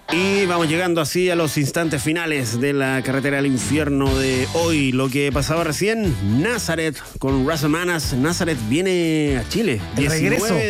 Y vamos llegando así a los instantes finales de la carretera al infierno de hoy. Lo que pasaba recién, Nazareth con Russell Manas. Nazareth viene a Chile. El 19 regreso.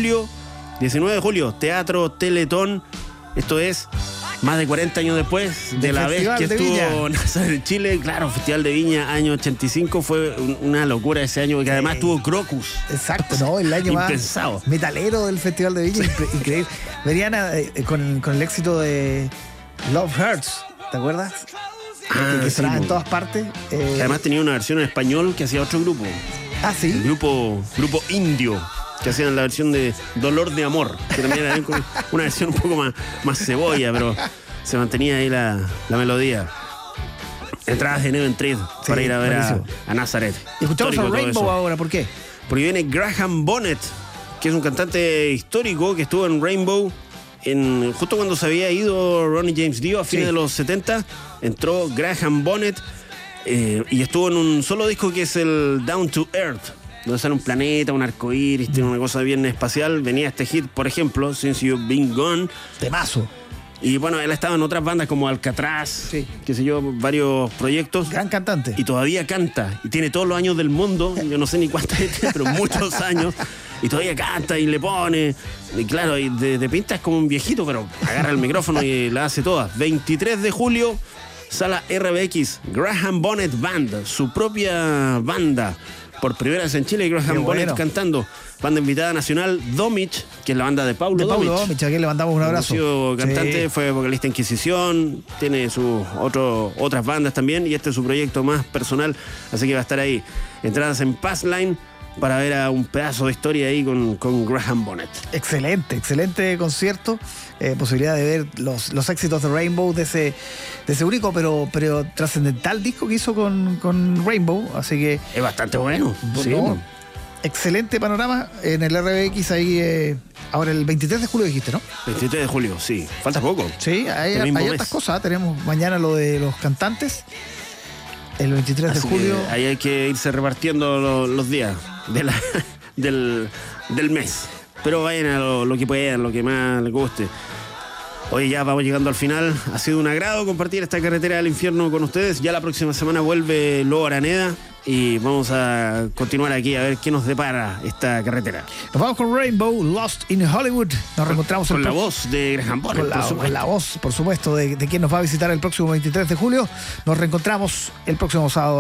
de julio, Teatro Teletón. Esto es más de 40 años después de la vez que estuvo Nazareth en Chile. Claro, Festival de Viña, año 85. Fue una locura ese año, que además tuvo Crocus. Exacto, ¿no? El año impensado. Más metalero del Festival de Viña, increíble. Venían con el éxito de Love Hurts, ¿te acuerdas? Que Sí, sonaba en todas partes. Además tenía una versión en español que hacía otro grupo. Ah, sí. El grupo Indio, que hacían la versión de Dolor de Amor, que también era una versión un poco más cebolla, pero se mantenía ahí la melodía. Entradas en Event Trade para ir a ver a Nazareth. Y escuchamos a Rainbow ahora, ¿por qué? Porque viene Graham Bonnet, que es un cantante histórico que estuvo en Rainbow justo cuando se había ido Ronnie James Dio a fines de los 70. Entró Graham Bonnet y estuvo en un solo disco que es el Down to Earth, donde sale un planeta, un arcoíris, tiene una cosa bien espacial. Venía este hit, por ejemplo, Since You've Been Gone. Temazo. Y bueno, él ha estado en otras bandas como Alcatraz, qué sé yo, varios proyectos. Gran cantante. Y todavía canta. Y tiene todos los años del mundo. Yo no sé ni cuántos tiene, pero muchos años. Y todavía canta y le pone. Y claro, y de pinta es como un viejito, pero agarra el micrófono y la hace toda. 23 de julio, Sala RBX, Graham Bonnet Band, su propia banda. Por primera vez en Chile, Graham Bonnet cantando. Banda invitada nacional, Domich, que es la banda de Paulo Domich. A quien le mandamos un abrazo. Cantante, fue vocalista Inquisición, tiene sus otras bandas también, y este es su proyecto más personal, así que va a estar ahí. Entradas en Passline para ver a un pedazo de historia ahí con Graham Bonnet. Excelente concierto. Posibilidad de ver los éxitos de Rainbow, de ese único pero trascendental disco que hizo con Rainbow, así que es bastante bueno. Excelente panorama en el RBX ahí. Ahora el 23 de julio dijiste, ¿no? 23 de julio, sí. Falta poco. Sí, hay otras cosas. Tenemos mañana lo de los cantantes. El 23 de julio. Ahí hay que irse repartiendo los días del mes. Pero vayan a lo que puedan, lo que más les guste. Hoy ya vamos llegando al final. Ha sido un agrado compartir esta carretera del infierno con ustedes. Ya la próxima semana vuelve Lobo Araneda y vamos a continuar aquí a ver qué nos depara esta carretera. Nos vamos con Rainbow, Lost in Hollywood. Nos reencontramos con la voz de Graham Bonnet. Con la voz, por supuesto, de quien nos va a visitar el próximo 23 de julio. Nos reencontramos el próximo sábado.